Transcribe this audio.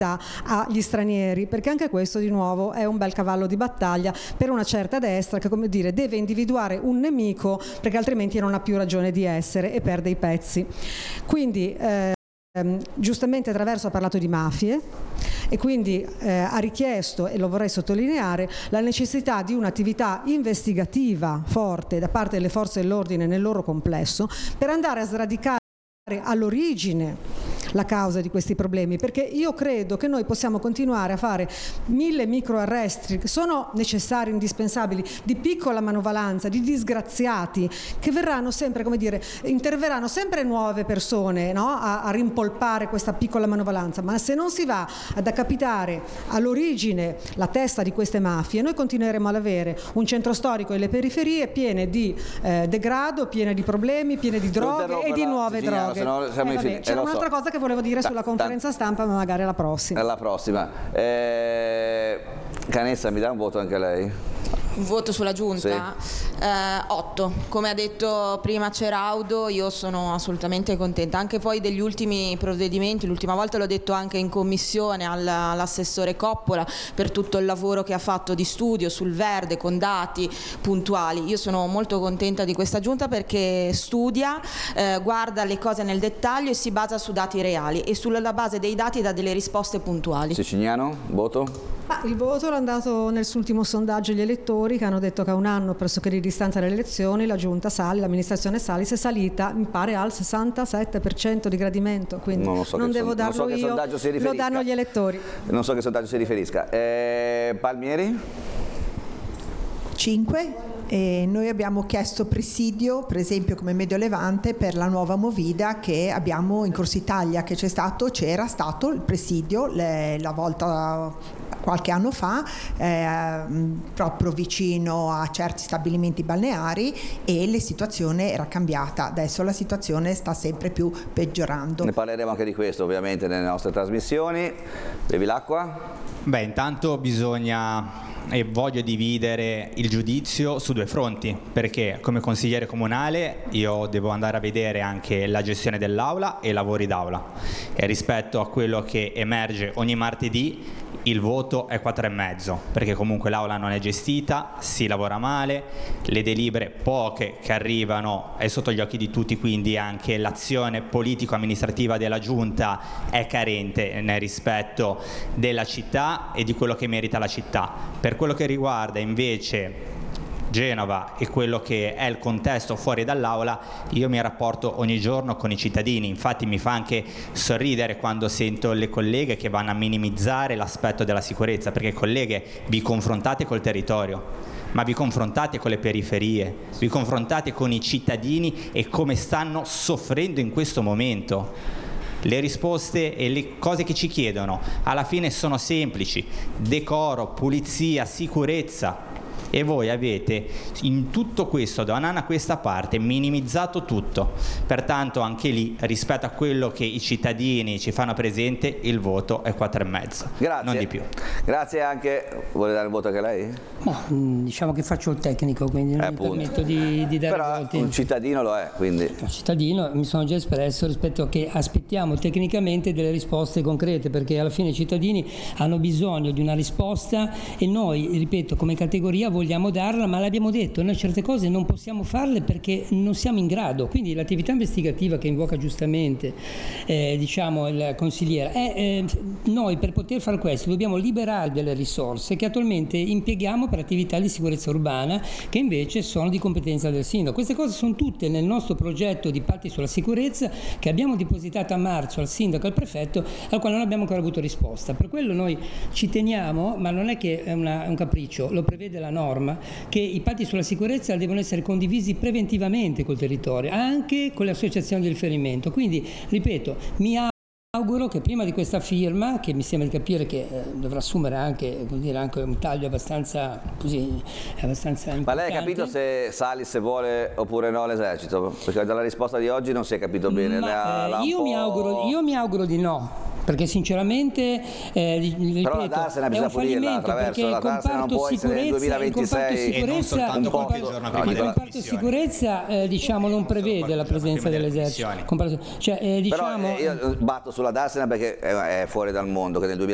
agli stranieri, perché anche questo di nuovo è un bel cavallo di battaglia per una certa destra che, come dire, deve individuare un nemico perché altrimenti non ha più ragione di essere e perde i pezzi. Quindi giustamente Traverso ha parlato di mafie e quindi ha richiesto, e lo vorrei sottolineare, la necessità di un'attività investigativa forte da parte delle forze dell'ordine nel loro complesso per andare a sradicare all'origine la causa di questi problemi, perché io credo che noi possiamo continuare a fare 1000 microarresti che sono necessari, indispensabili, di piccola manovalanza, di disgraziati che verranno sempre, come dire, interverranno sempre nuove persone, no? a rimpolpare questa piccola manovalanza, ma se non si va ad accapitare all'origine la testa di queste mafie, noi continueremo ad avere un centro storico e le periferie piene di degrado, piene di problemi, piene di droghe e di nuove droghe. C'era un'altra cosa che volevo dire sulla conferenza stampa, ma magari alla prossima. Alla prossima. Canessa, mi dà un voto anche lei? Un voto sulla giunta? Sì. 8. Come ha detto prima Ceraudo, io sono assolutamente contenta anche poi degli ultimi provvedimenti. L'ultima volta l'ho detto anche in commissione all'assessore Coppola, per tutto il lavoro che ha fatto di studio sul verde con dati puntuali. Io sono molto contenta di questa giunta perché studia, guarda le cose nel dettaglio e si basa su dati reali e sulla base dei dati dà delle risposte puntuali. Siciliano, voto? Il voto l'hanno dato nell'ultimo sondaggio gli elettori, che hanno detto che a un anno pressoché di distanza dalle elezioni la giunta Salis, l'amministrazione Salis è salita, mi pare, al 67% di gradimento, quindi non devo darlo io, lo danno gli elettori. Non so che sondaggio si riferisca. Palmieri? 5. E noi abbiamo chiesto presidio, per esempio come Medio Levante, per la nuova Movida che abbiamo in Corso Italia, che c'era stato il presidio la volta qualche anno fa, proprio vicino a certi stabilimenti balneari, e la situazione era cambiata. Adesso la situazione sta sempre più peggiorando. Ne parleremo anche di questo ovviamente nelle nostre trasmissioni. Bevi l'acqua? Beh, intanto bisogna e voglio dividere il giudizio su due fronti, perché come consigliere comunale io devo andare a vedere anche la gestione dell'aula e i lavori d'aula, e rispetto a quello che emerge ogni martedì il voto è 4,5, perché comunque l'aula non è gestita, si lavora male, le delibere poche che arrivano è sotto gli occhi di tutti, quindi anche l'azione politico-amministrativa della giunta è carente nel rispetto della città e di quello che merita la città. Per quello che riguarda invece Genova e quello che è il contesto fuori dall'aula, io mi rapporto ogni giorno con i cittadini, infatti mi fa anche sorridere quando sento le colleghe che vanno a minimizzare l'aspetto della sicurezza, perché colleghe, vi confrontate col territorio, ma vi confrontate con le periferie, vi confrontate con i cittadini e come stanno soffrendo in questo momento. Le risposte e le cose che ci chiedono alla fine sono semplici: decoro, pulizia, sicurezza. E voi avete in tutto questo, da un anno a questa parte, minimizzato tutto. Pertanto anche lì, rispetto a quello che i cittadini ci fanno presente, il voto è 4,5. Grazie. Non di più. Grazie anche. Vuole dare il voto anche lei? No, diciamo che faccio il tecnico, quindi non mi permetto di dare però voti. Un cittadino lo è, quindi. Un cittadino, mi sono già espresso rispetto a che aspettiamo tecnicamente delle risposte concrete, perché alla fine i cittadini hanno bisogno di una risposta e noi, ripeto, come categoria vogliamo darla, ma l'abbiamo detto, noi certe cose non possiamo farle perché non siamo in grado. Quindi l'attività investigativa che invoca giustamente diciamo il consigliere, noi per poter fare questo dobbiamo liberare delle risorse che attualmente impieghiamo per attività di sicurezza urbana, che invece sono di competenza del sindaco. Queste cose sono tutte nel nostro progetto di patti sulla sicurezza che abbiamo depositato a marzo al sindaco e al prefetto, al quale non abbiamo ancora avuto risposta. Per quello noi ci teniamo, ma non è che è un capriccio, lo prevede la norma, che i patti sulla sicurezza devono essere condivisi preventivamente col territorio, anche con le associazioni di riferimento. Quindi, ripeto, mi auguro che prima di questa firma, che mi sembra di capire che dovrà assumere anche, anche un taglio abbastanza importante. Ma lei ha capito se Salis vuole oppure no l'esercito? Perché dalla risposta di oggi non si è capito bene. Io mi auguro di no. Perché sinceramente ripeto, però la Darsena bisogna pulirla attraverso la Darsena, non può essere nel 2026 il comparto sicurezza diciamo non prevede la presenza dell'esercito, però io batto sulla Darsena perché è fuori dal mondo, che nel